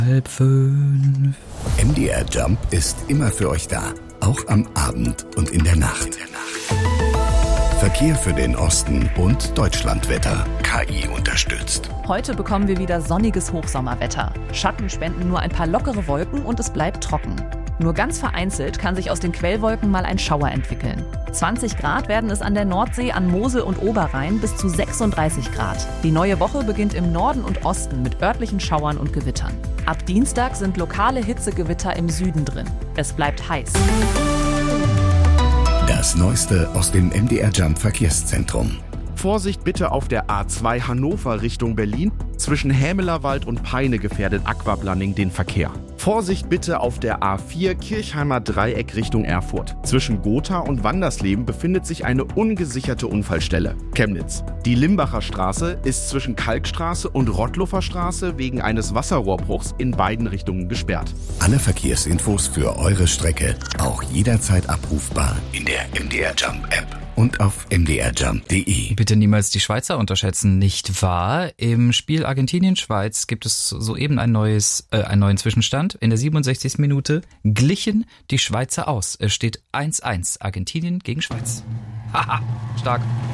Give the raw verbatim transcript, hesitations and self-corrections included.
Halb fünf. M D R Jump ist immer für euch da, auch am Abend und in der Nacht. Verkehr für den Osten und Deutschlandwetter. K I unterstützt. Heute bekommen wir wieder sonniges Hochsommerwetter. Schatten spenden nur ein paar lockere Wolken und es bleibt trocken. Nur ganz vereinzelt kann sich aus den Quellwolken mal ein Schauer entwickeln. zwanzig Grad werden es an der Nordsee, an Mosel und Oberrhein bis zu sechsunddreißig Grad. Die neue Woche beginnt im Norden und Osten mit örtlichen Schauern und Gewittern. Ab Dienstag sind lokale Hitzegewitter im Süden drin. Es bleibt heiß. Das Neueste aus dem M D R Jump Verkehrszentrum. Vorsicht bitte auf der A zwei Hannover Richtung Berlin. Zwischen Hämelerwald und Peine gefährdet Aquaplaning den Verkehr. Vorsicht bitte auf der A vier Kirchheimer Dreieck Richtung Erfurt. Zwischen Gotha und Wandersleben befindet sich eine ungesicherte Unfallstelle. Chemnitz. Die Limbacher Straße ist zwischen Kalkstraße und Rottlufer Straße wegen eines Wasserrohrbruchs in beiden Richtungen gesperrt. Alle Verkehrsinfos für eure Strecke auch jederzeit abrufbar in der M D R Jump App und auf m d r jump punkt d e. Bitte niemals die Schweizer unterschätzen, nicht wahr? Im Spiel Argentinien-Schweiz gibt es soeben ein neues, äh, einen neuen Zwischenstand. In der siebenundsechzigsten Minute glichen die Schweizer aus. Es steht eins eins, Argentinien gegen Schweiz. Haha, stark.